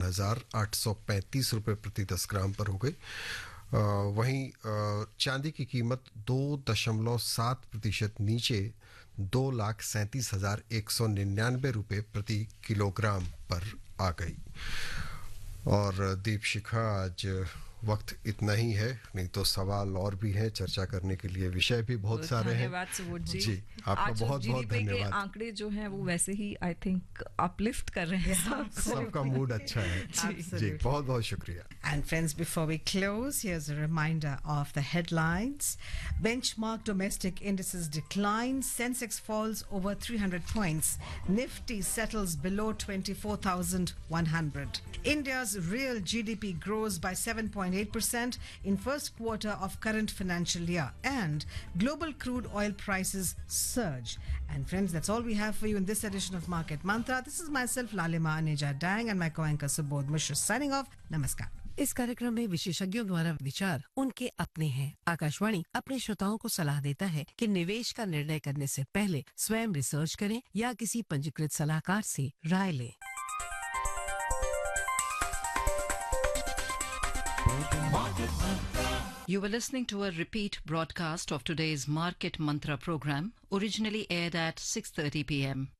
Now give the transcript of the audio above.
₹13,835 प्रति 10 ग्राम पर हो गई। वहीं चांदी की कीमत 2.7% नीचे 2,37,199 रुपये प्रति किलोग्राम पर आ गई। और दीप शिखा, आज वक्त इतना ही है, नहीं तो सवाल और भी हैं, चर्चा करने के लिए विषय भी बहुत सारे हैं। धन्यवाद सुबोध जी। जी, आपका बहुत बहुत धन्यवाद। के आंकड़े जो हैं वो वैसे ही आई थिंक अपलिफ्ट कर रहे हैं सबका मूड अच्छा है। जी, बहुत बहुत शुक्रिया। And friends, before we close, here's a reminder of the headlines. Benchmark domestic indices decline. Sensex falls over 300 points. Nifty settles below 24,100. India's real GDP grows by 7.8% in first quarter of current financial year. And global crude oil prices surge. And friends, that's all we have for you in this edition of Market Mantra. This is myself, Lalima Aneja Dang, and my co-anchor Subodh Mishra signing off. Namaskar. इस कार्यक्रम में विशेषज्ञों द्वारा विचार उनके अपने हैं। आकाशवाणी अपने श्रोताओं को सलाह देता है कि निवेश का निर्णय करने से पहले स्वयं रिसर्च करें या किसी पंजीकृत सलाहकार से राय लें। You were listening to a repeat broadcast of today's Market Mantra program, originally aired at 6:30 p.m.